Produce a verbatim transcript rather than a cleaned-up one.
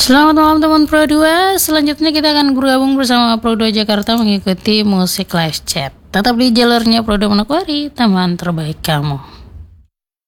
Selamat malam teman Pro dua. Selanjutnya kita akan bergabung bersama Pro dua Jakarta mengikuti musik live chat. Tetap di jalurnya Pro dua Manokwari, teman terbaik kamu.